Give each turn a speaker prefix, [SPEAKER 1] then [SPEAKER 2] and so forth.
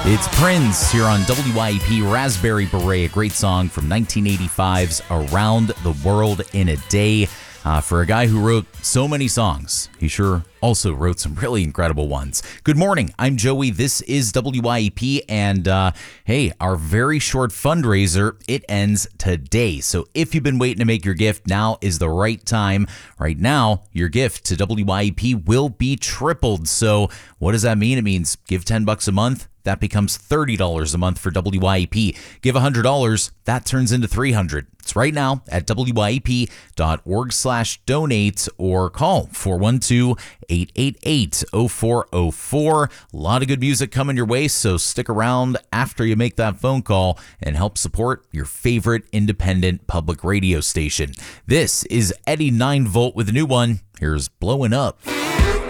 [SPEAKER 1] It's Prince here on WYEP Raspberry Beret, a great song from 1985's Around the World in a Day. For a guy who wrote so many songs, he sure also wrote some really incredible ones. Good morning, I'm Joey, this is WYEP, and hey, our very short fundraiser, it ends today. So if you've been waiting to make your gift, now is the right time. Right now, your gift to WYEP will be tripled. So what does that mean? It means give $10 a month. That becomes $30 a month for WYEP. Give $100, that turns into $300. It's right now at WYEP.org/donate or call 412-888-0404. A lot of good music coming your way, so stick around after you make that phone call and help support your favorite independent public radio station. This is Eddie 9 Volt with a new one. Here's Blowing Up.